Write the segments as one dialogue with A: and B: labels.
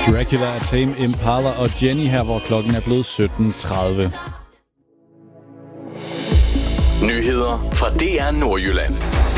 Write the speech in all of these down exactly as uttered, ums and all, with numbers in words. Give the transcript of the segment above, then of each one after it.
A: Dracula, Tame Impala og Jenny her, hvor klokken er blevet sytten tredive.
B: Nyheder fra D R Nordjylland.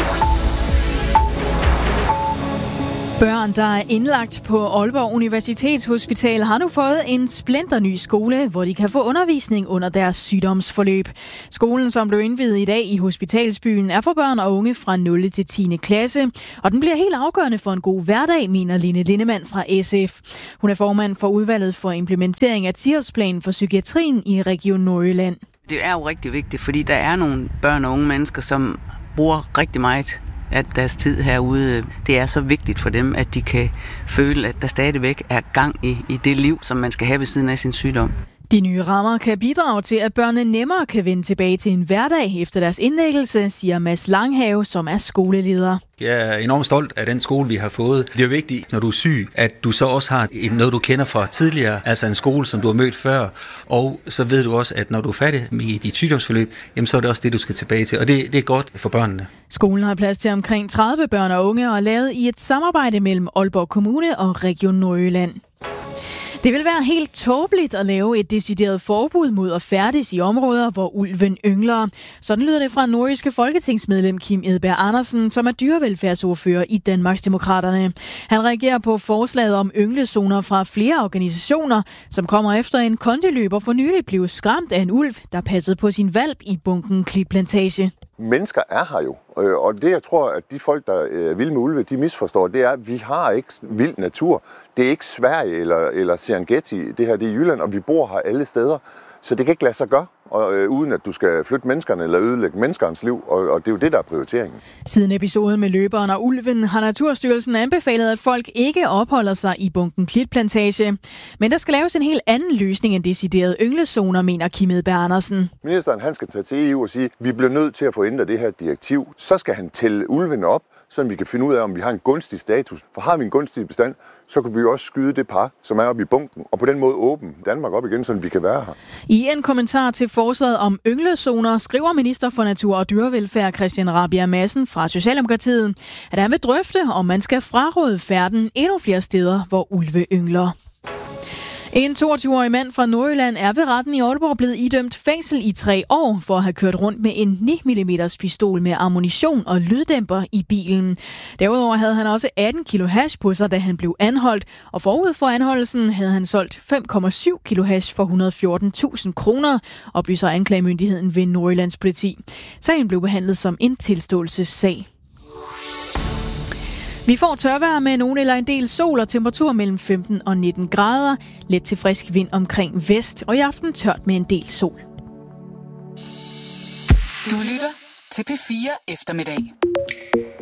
C: Børn, der er indlagt på Aalborg Universitetshospital, har nu fået en splinterny skole, hvor de kan få undervisning under deres sygdomsforløb. Skolen, som blev indviet i dag i Hospitalsbyen, er for børn og unge fra nul til tiende klasse, og den bliver helt afgørende for en god hverdag, mener Line Lindemann fra S F. Hun er formand for udvalget for implementering af ti-årsplanen for psykiatrien i Region Nordjylland.
D: Det er jo rigtig vigtigt, fordi der er nogle børn og unge mennesker, som bruger rigtig meget at deres tid herude. Det er så vigtigt for dem, at de kan føle, at der stadigvæk er gang i, i det liv, som man skal have ved siden af sin sygdom.
C: De nye rammer kan bidrage til, at børnene nemmere kan vende tilbage til en hverdag efter deres indlæggelse, siger Mads Langhave, som er skoleleder.
E: Jeg er enormt stolt af den skole, vi har fået. Det er jo vigtigt, når du er syg, at du så også har noget, du kender fra tidligere, altså en skole, som du har mødt før. Og så ved du også, at når du er færdig med dit sygdomsforløb, jamen så er det også det, du skal tilbage til. Og det, det er godt for børnene.
C: Skolen har plads til omkring tredive børn og unge og er lavet i et samarbejde mellem Aalborg Kommune og Region Nordjylland. Det vil være helt tåbeligt at lave et decideret forbud mod at færdes i områder, hvor ulven yngler. Sådan lyder det fra nordjyske folketingsmedlem Kim Edberg Andersen, som er dyrevelfærdsordfører i Danmarksdemokraterne. Han reagerer på forslaget om ynglezoner fra flere organisationer, som kommer efter en kondiløber for nylig blev skræmt af en ulv, der passede på sin hvalp i bunken klitplantage.
F: Mennesker er her jo, og det jeg tror, at de folk, der er vilde med ulve, de misforstår, det er, at vi har ikke vild natur. Det er ikke Sverige eller, eller Serengeti, det her det er Jylland, og vi bor her alle steder. Så det kan ikke lade sig gøre, og, øh, uden at du skal flytte menneskerne eller ødelægge menneskernes liv, og, og det er jo det, der er prioriteringen.
C: Siden episoden med løberen og ulven har Naturstyrelsen anbefalet, at folk ikke opholder sig i bunken klitplantage. Men der skal laves en helt anden løsning end deciderede ynglezoner, mener Kim Edberg Andersen.
F: Ministeren han skal tage til E U og sige, at vi bliver nødt til at få ændret det her direktiv. Så skal han tælle ulvene op, så vi kan finde ud af, om vi har en gunstig status. For har vi en gunstig bestand, så kan vi også skyde det par, som er oppe i bunken, og på den måde åbne Danmark op igen, så vi kan være her.
C: I en kommentar til forslaget om ynglezoner skriver minister for natur og dyrevelfærd Christian Rabjerg Madsen fra Socialdemokratiet, at han vil drøfte, om man skal fraråde færden endnu flere steder, hvor ulve yngler. En toogtyve-årig mand fra Nordjylland er ved retten i Aalborg blevet idømt fængsel i tre år for at have kørt rundt med en ni millimeter pistol med ammunition og lyddæmper i bilen. Derudover havde han også atten kilo hash på sig, da han blev anholdt, og forud for anholdelsen havde han solgt fem komma syv kilo hash for et hundrede og fjorten tusind kroner, oplyser anklagemyndigheden ved Nordjyllands politi. Sagen blev behandlet som en tilståelsessag. Vi får tørvejr med nogen eller en del sol og temperatur mellem femten og nitten grader. Let til frisk vind omkring vest, og i aften tørt med en del sol.
G: Du lytter til P fire Eftermiddag.